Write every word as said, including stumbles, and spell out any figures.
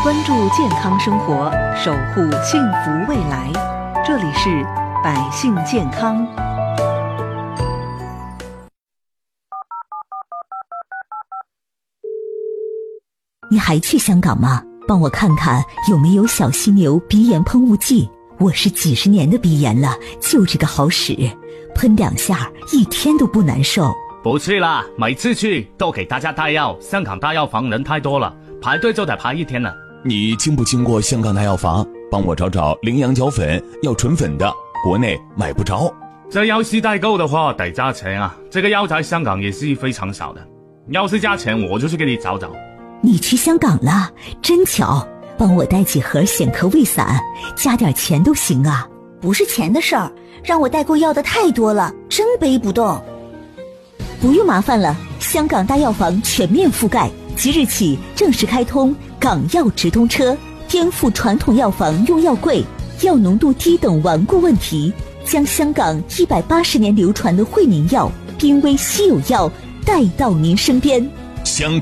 关注健康生活，守护幸福未来。这里是百姓健康。 你还去香港吗？帮我看看有没有小犀牛鼻炎喷雾剂。我是几十年的鼻炎了，就这个好使，喷两下一天都不难受。 不去啦，每次去都给大家带药，香港大药房人太多了，排队就得排一天了。 你经不经过香港大药房？帮我找找羚羊角粉，要纯粉的，国内买不着。 这要是代购的话得加钱啊，这个药在香港也是非常少的，要是加钱我就去给你找找。 你去香港了，真巧，帮我带几盒显科胃散，加点钱都行啊。 不是钱的事儿，让我代购要的太多了，真背不动。 不用麻烦了，香港大药房全面覆盖，即日起正式开通港药直通车，颠覆传统药房用药贵、药浓度低等顽固问题，将香港一百八十年流传的惠民药、濒危稀有药带到您身边。 香